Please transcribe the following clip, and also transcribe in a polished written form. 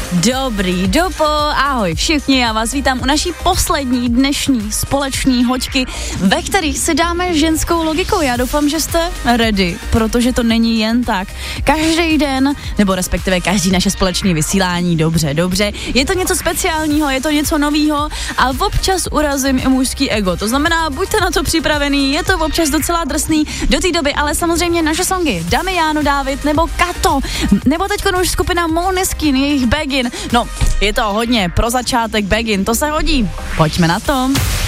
Dobrý dopo, ahoj všichni, já vás vítám u naší poslední dnešní společní hoďky, ve kterých si dáme ženskou logikou. Já doufám, že jste ready, protože to není jen tak. Každý den, nebo respektive každý naše společné vysílání, dobře, je to něco speciálního, je to něco novýho a občas urazím i mužský ego. To znamená, buďte na to připravený, je to občas docela drsný do té doby, ale samozřejmě naše songy Damiano David nebo Kato, nebo teďko už skupina Måneskin, jejich Begin. No, je to hodně pro začátek Begin, to se hodí. Pojďme na to.